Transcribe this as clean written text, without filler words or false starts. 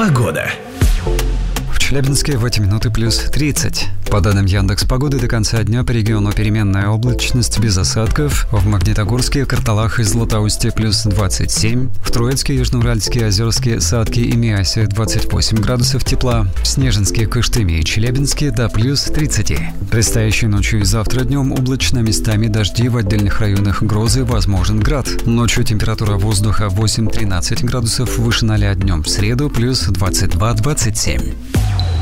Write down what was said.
Погода. В Челябинске в эти минуты плюс 30. По данным Яндекс.Погоды, до конца дня по региону переменная облачность без осадков. В Магнитогорске, Карталах и Златоусте плюс 27. В Троицке, Южноуральске, Озерске, Сатке и Миасе 28 градусов тепла. В Снежинске, Кыштыме и Челябинске до плюс 30. Предстоящей ночью и завтра днем облачно, местами дожди, в отдельных районах грозы, возможен град. Ночью температура воздуха 8-13 градусов выше 0, днем в среду плюс 22-27.